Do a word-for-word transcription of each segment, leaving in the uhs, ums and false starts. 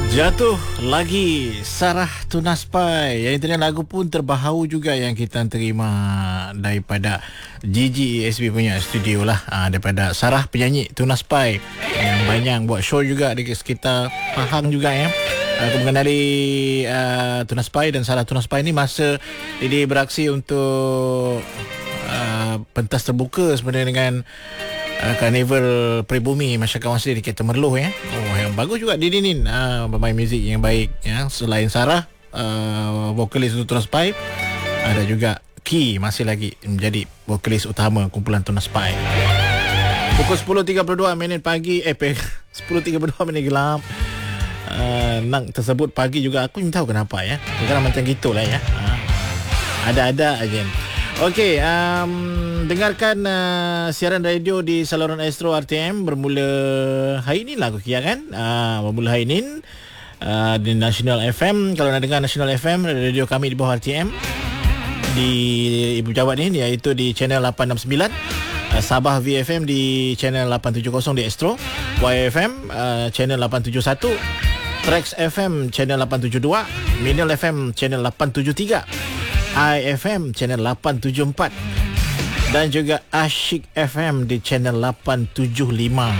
Jatuh lagi Sarah Tunaspai. Yang intinya lagu pun terbaharu juga yang kita terima daripada G G S B punya studio lah, ha, daripada Sarah penyanyi Tunaspai yang banyak buat show juga di sekitar Pahang juga ya. Aku mengenali uh, Tunaspai dan Sarah Tunaspai ni masa dia beraksi untuk uh, pentas terbuka sebenarnya dengan Uh, Karnival Peribumi Masyarakat Wasir di Kereta Merloh ya. Oh, yang bagus juga Didi Nin, uh, bermain muzik yang baik ya. Selain Sarah, uh, vokalis untuk Tunaspai, ada juga Ki masih lagi menjadi vokalis utama kumpulan Tunaspai. Pukul sepuluh tiga puluh dua minit pagi, eh sepuluh tiga puluh dua minit gelap. Uh, nak tersebut pagi juga aku tak tahu kenapa ya. Bukan macam gitulah ya. Uh, ada-ada aja. Okey, um, dengarkan uh, siaran radio di saluran Astro R T M bermula hari ini lah aku kira kan. Uh, bermula hari ini uh, di National F M. Kalau nak dengar National F M, radio kami di bawah R T M di Ibu Jawat ni, iaitu di channel lapan enam sembilan. uh, Sabah V F M di channel lapan tujuh kosong di Astro, Y F M uh, channel lapan tujuh satu, Trax F M channel lapan tujuh dua, Minel F M channel lapan tujuh tiga, I F M channel lapan tujuh empat dan juga Asyik F M di channel lapan tujuh lima.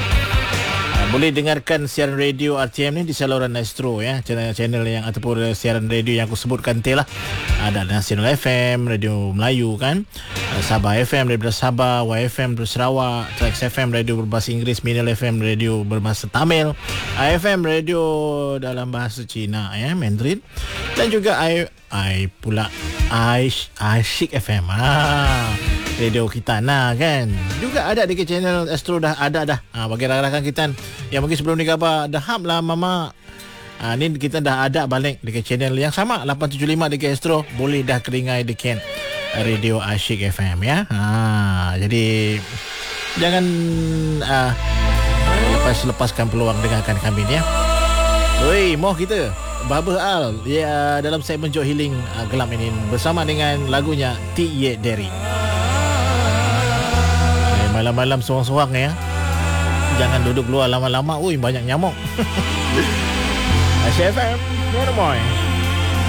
Boleh dengarkan siaran radio R T M ni di saluran Astro ya, channel-channel yang ataupun siaran radio yang aku sebutkan tadi lah. Ada Nasional F M, Radio Melayu kan, Sabah F M daripada Sabah, Y F M dari Sarawak, Trax F M radio berbahasa Inggeris, Minel F M radio berbahasa Tamil, I F M radio dalam bahasa Cina ya, Mandarin, dan juga I I pula Asyik F M. Ah, radio kita nah kan. Juga ada di channel Astro dah ada dah. Ha, bagi rakan-rakan kita yang mungkin sebelum ni khabar dah ham lah mama. Ha, ni kita dah ada balik di channel yang sama lapan tujuh lima di Astro, boleh dah keringai di Ken Radio Asyik F M ya. Ha, jadi jangan uh, lepas-lepaskan peluang dengarkan kami ni ya. Oi, moh kita Baba Al ya, dalam segmen Joy Healing uh, gelap ini bersama dengan lagunya T Ye Derry. Eh, malam-malam sorang-sorang ya. Jangan duduk luar lama-lama. Ui, banyak nyamuk. Asyik F M, Monomoy.